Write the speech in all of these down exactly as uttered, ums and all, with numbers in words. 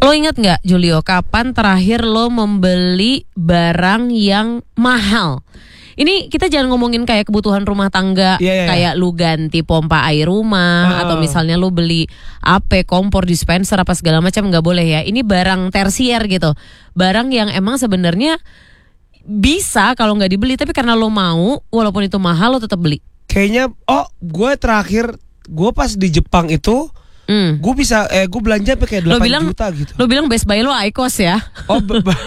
Lo ingat gak Julio, kapan terakhir lo membeli barang yang mahal? Ini kita jangan ngomongin kayak kebutuhan rumah tangga, yeah, yeah, kayak lu ganti pompa air rumah, uh. atau misalnya lu beli A P, kompor, dispenser apa segala macam, nggak boleh ya. Ini barang tersier gitu, barang yang emang sebenarnya bisa kalau nggak dibeli, tapi karena lo mau, walaupun itu mahal lo tetap beli. Kayaknya, oh gue terakhir gue pas di Jepang itu. Hmm. Gue bisa, eh gue belanja sampai kayak delapan bilang, juta gitu. Lo bilang Best Buy lo Icos ya? Oh, be- be-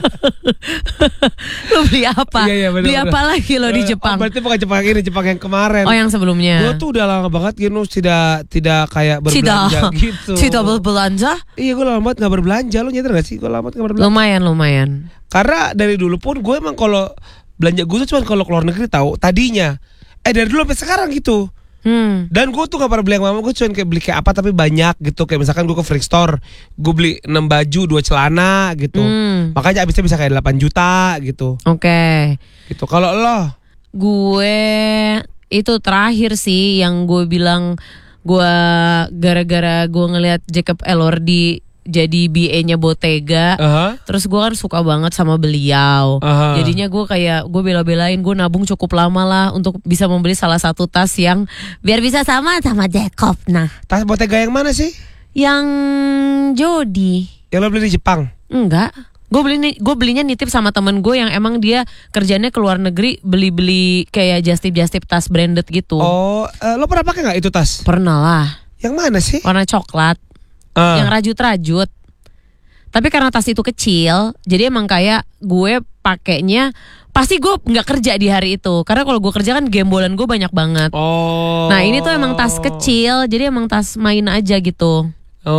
lo beli apa? Iya, iya, bener, beli bener. apa lagi lo di Jepang? Oh, berarti bukan Jepang ini, Jepang yang kemarin. Oh, yang sebelumnya. Gue tuh udah lama banget gitu, tidak tidak kayak berbelanja tidak, gitu. Tidak berbelanja? Iya, gue lama banget gak berbelanja. Lo nyadar gak sih? Gue lama banget gak berbelanja. Lumayan, lumayan. Karena dari dulu pun gue emang kalau belanja gue tuh cuma kalau keluar negeri tahu. Tadinya, eh dari dulu sampai sekarang gitu. Hmm. Dan gue tuh gak pernah beli yang mama, gue cuma kayak beli kayak apa tapi banyak gitu. Kayak misalkan gue ke Freak Store, gue beli enam baju, dua celana gitu. hmm. Makanya abisnya bisa kayak delapan juta gitu. Oke, okay. Gitu. Kalau lo? Gue itu terakhir sih yang gue bilang, gue gara-gara gue ngeliat Jacob Elordi jadi B A-nya Bottega, uh-huh. terus gue kan suka banget sama beliau, uh-huh. jadinya gue kayak gue bela-belain, gue nabung cukup lama lah untuk bisa membeli salah satu tas yang biar bisa sama sama Jacob. Nah, tas Bottega yang mana sih? Yang Jody. Yang lo beli di Jepang? Enggak, gue beli gue belinya nitip sama temen gue yang emang dia kerjanya ke luar negeri, beli-beli kayak just-tip-just-tip tas branded gitu. Oh, uh, lo pernah pakai nggak itu tas? Pernah lah. Yang mana sih? Warna coklat. Uh. Yang rajut-rajut. Tapi karena tas itu kecil, jadi emang kayak gue pakainya pasti gue nggak kerja di hari itu. Karena kalau gue kerja kan gembolan gue banyak banget. Oh. Nah ini tuh emang tas kecil, jadi emang tas main aja gitu.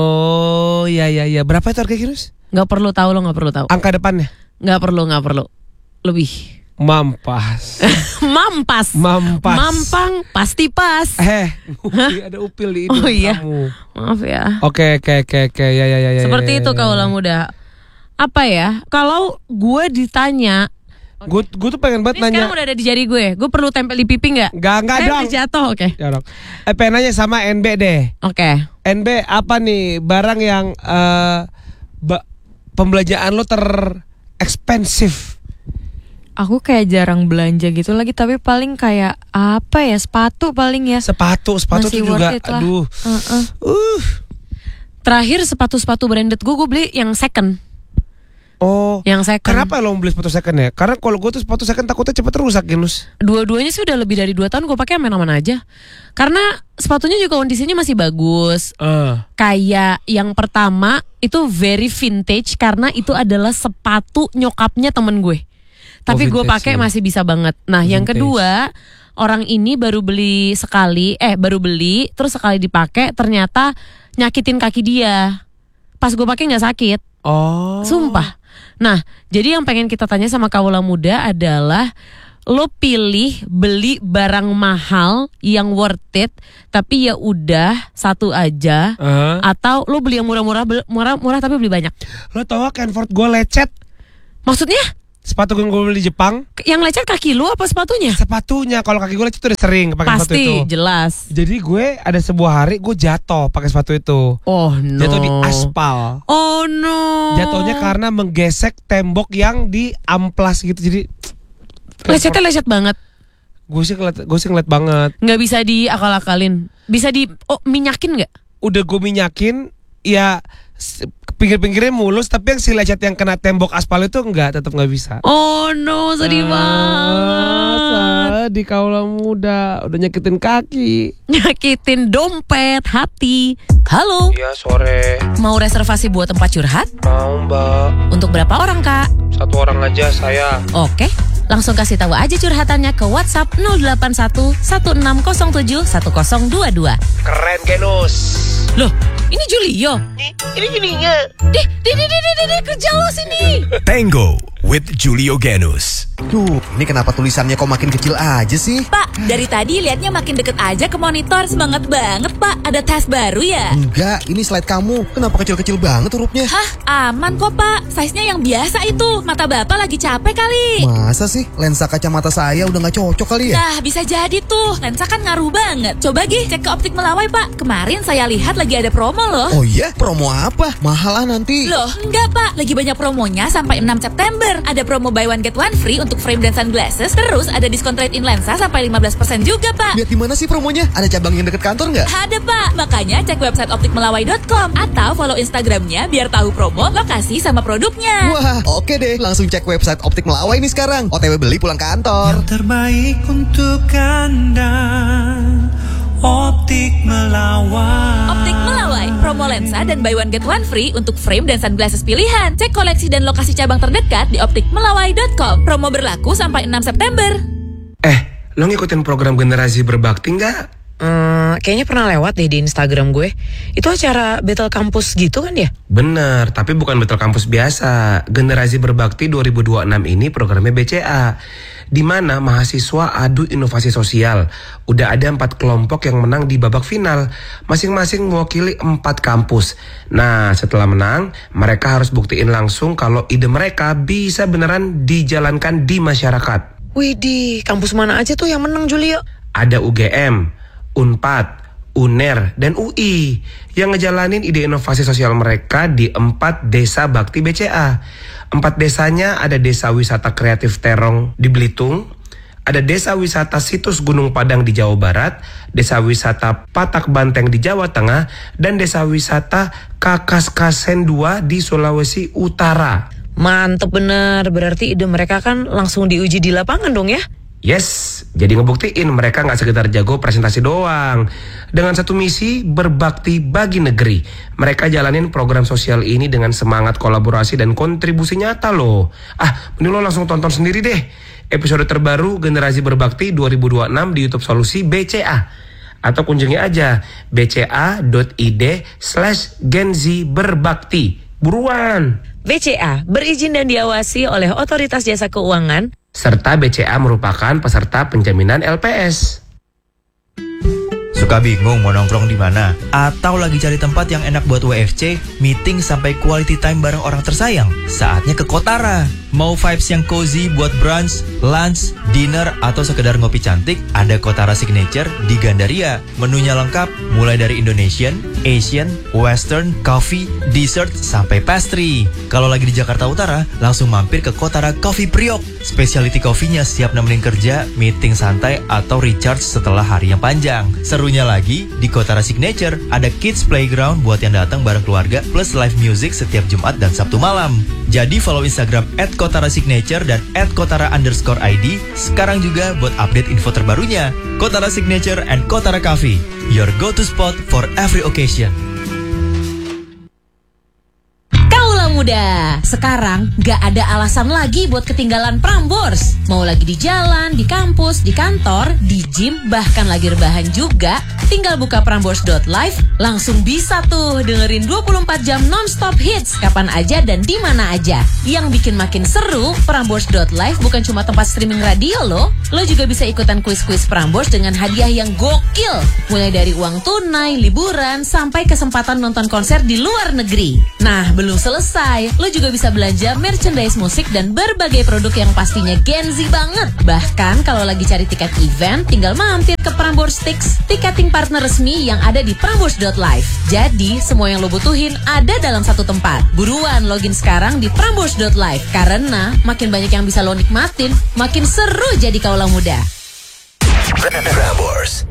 Oh iya iya iya. Berapa itu harga Kirus? Nggak perlu tahu, lo nggak perlu tahu. Angka depannya? Nggak perlu nggak perlu. Lebih. Mampas. Mampas. Mampas. Mampang pasti pas. Eh, upil, ada upil di hidung oh, iya. kamu. Maaf ya. Oke, oke, oke, oke. Ya, ya, ya. Seperti ya, itu ya, kaulah muda. Apa ya? Kalau gue ditanya, gue okay. gue tuh pengen banget ini nanya. Sekarang udah ada di jari gue. Gue perlu tempel di pipi nggak? Nggak, nggak eh, dong. Jatuh, oke. Okay. Ya dong. Eh, pengen nanya sama N B deh. Oke. Okay. N B apa nih barang yang uh, ba- pembelanjaan lo ter ekspensif? Aku kayak jarang belanja gitu lagi, tapi paling kayak apa ya, sepatu paling ya. Sepatu, sepatu masih tuh juga, aduh. Uh-uh. Uh. Terakhir sepatu-sepatu branded gue, gue beli yang second. Oh, yang second. Kenapa lo beli sepatu second ya? Karena kalau gue tuh sepatu second takutnya cepet rusak, Ginus. Dua-duanya sih udah lebih dari dua tahun gue pakai aman-aman aja. Karena sepatunya juga kondisinya masih bagus. Uh. Kayak yang pertama itu very vintage karena itu adalah sepatu nyokapnya temen gue. Tapi oh, gue pakai masih bisa banget. Nah, vintage. Yang kedua, orang ini baru beli sekali, eh baru beli, terus sekali dipakai, ternyata nyakitin kaki dia. Pas gue pakai nggak sakit. Oh. Sumpah. Nah, jadi yang pengen kita tanya sama kaula muda adalah, lo pilih beli barang mahal yang worth it, tapi ya udah satu aja, uh-huh. atau lo beli yang murah-murah, murah-murah tapi beli banyak. Lo tau gak Kenford gue lecet? Maksudnya? Sepatu yang gue beli di Jepang. Yang lecet kaki lu apa sepatunya? Sepatunya. Kalau kaki gue lecet udah sering pakai sepatu itu. Pasti, jelas. Jadi gue ada sebuah hari gue jatuh pakai sepatu itu. Oh no. Jatuh di aspal. Oh no. Jatuhnya karena menggesek tembok yang di amplas gitu. Jadi lecetnya lecet banget. Gue sih ngeliat, gue sih ngeliat banget. Nggak bisa diakal-akalin. Bisa di oh, minyakin nggak? Udah gue minyakin. Ya pinggir-pinggirnya mulus, tapi yang si lecet yang kena tembok aspal itu enggak, tetap nggak bisa. Oh no, sedih ah, banget. Di kaula muda udah nyakitin kaki, nyakitin dompet, hati. Halo. Iya sore. Mau reservasi buat tempat curhat? Mau mbak. Untuk berapa orang kak? Satu orang aja saya. Oke. Langsung kasih tahu aja curhatannya ke WhatsApp nol delapan satu satu enam nol tujuh satu nol dua dua. Keren Genus. Loh, ini Julio. Ini Julinya. Deh, deh, deh, deh, deh, deh, kerja lo sini. Tango with Julio Genus. Duh, ini kenapa tulisannya kok makin kecil aja sih? Pak, dari tadi liatnya makin deket aja ke monitor. Semangat banget, Pak. Ada tes baru ya? Enggak, ini slide kamu. Kenapa kecil-kecil banget hurufnya? Hah? Aman kok, Pak. Size-nya yang biasa itu. Mata Bapak lagi capek kali. Masa sih? Lensa kacamata saya udah gak cocok kali ya? Nah, bisa jadi tuh. Lensa kan ngaruh banget. Coba Gih, cek ke Optik Melawai, Pak. Kemarin saya lihat lagi ada promo loh. Oh iya? Promo apa? Mahal ah nanti. Loh, enggak Pak. Lagi banyak promonya sampai enam September. Ada promo buy one get one free untuk frame dan sunglasses. Terus ada diskon trade-in lensa sampai lima belas persen juga, Pak. Lihat di mana sih promonya? Ada cabang yang deket kantor nggak? Ada, Pak. Makanya cek website optik melawai dot com atau follow Instagramnya biar tahu promo, lokasi, sama produknya. Wah, oke deh. Langsung cek website Optik Melawai nih sekarang. O T W beli pulang kantor. Yang terbaik untuk Anda, Optik Melawai. Optik Melawai, promo lensa dan buy one get one free untuk frame dan sunglasses pilihan. Cek koleksi dan lokasi cabang terdekat di optik melawai dot com. Promo berlaku sampai enam September. Eh, lo ngikutin program Generasi Berbakti nggak? Hmm, kayaknya pernah lewat deh di Instagram gue. Itu acara Battle Campus gitu kan ya? Bener, tapi bukan Battle Campus biasa. Generasi Berbakti dua ribu dua puluh enam ini programnya B C A, di mana mahasiswa adu inovasi sosial. Udah ada empat kelompok yang menang di babak final, masing-masing mewakili empat kampus. Nah, setelah menang, mereka harus buktiin langsung kalau ide mereka bisa beneran dijalankan di masyarakat. Widih, kampus mana aja tuh yang menang, Julio? Ada U G M, Unpad, U N E R, dan U I yang ngejalanin ide inovasi sosial mereka di empat desa bakti B C A. Empat desanya ada Desa Wisata Kreatif Terong di Belitung, ada Desa Wisata Situs Gunung Padang di Jawa Barat, Desa Wisata Patak Banteng di Jawa Tengah, dan Desa Wisata Kakaskasen dua di Sulawesi Utara. Mantep bener, berarti ide mereka kan langsung diuji di lapangan dong ya? Yes, jadi ngebuktiin mereka gak sekedar jago presentasi doang. Dengan satu misi, berbakti bagi negeri. Mereka jalanin program sosial ini dengan semangat kolaborasi dan kontribusi nyata loh. Ah, mending lo langsung tonton sendiri deh episode terbaru Generasi Berbakti dua ribu dua puluh enam di YouTube Solusi B C A. Atau kunjungi aja b c a dot i d slash genzi berbakti. Buruan! B C A berizin dan diawasi oleh Otoritas Jasa Keuangan, serta B C A merupakan peserta penjaminan L P S. Suka bingung mau nongkrong di mana? Atau lagi cari tempat yang enak buat W F C, meeting sampai quality time bareng orang tersayang? Saatnya ke Kotara. Mau vibes yang cozy buat brunch, lunch, dinner, atau sekedar ngopi cantik? Ada Kotara Signature di Gandaria. Menunya lengkap, mulai dari Indonesian, Asian, Western, coffee, dessert, sampai pastry. Kalau lagi di Jakarta Utara, langsung mampir ke Kotara Coffee Priok. Specialty coffee-nya siap nemenin kerja, meeting santai, atau recharge setelah hari yang panjang. Serunya lagi, di Kotara Signature ada kids playground buat yang datang bareng keluarga, plus live music setiap Jumat dan Sabtu malam. Jadi follow Instagram at Kotara Signature dan at Kotara underscore I D sekarang juga buat update info terbarunya. Kotara Signature and Kotara Coffee, your go-to spot for every occasion. Muda, sekarang gak ada alasan lagi buat ketinggalan Prambors. Mau lagi di jalan, di kampus, di kantor, di gym, bahkan lagi rebahan juga, tinggal buka prambors dot live, langsung bisa tuh dengerin dua puluh empat jam non-stop hits kapan aja dan di mana aja. Yang bikin makin seru, prambors dot live bukan cuma tempat streaming radio loh. Lo juga bisa ikutan kuis-kuis Prambors dengan hadiah yang gokil, mulai dari uang tunai, liburan, sampai kesempatan nonton konser di luar negeri. Nah, belum selesai, lo juga bisa belanja merchandise musik dan berbagai produk yang pastinya Gen Z banget. Bahkan kalau lagi cari tiket event, tinggal mampir ke Prambors Tix, tiketing partner resmi yang ada di prambors dot live. Jadi, semua yang lo butuhin ada dalam satu tempat. Buruan login sekarang di prambors dot live, karena makin banyak yang bisa lo nikmatin, makin seru jadi kaulah muda. Prambors.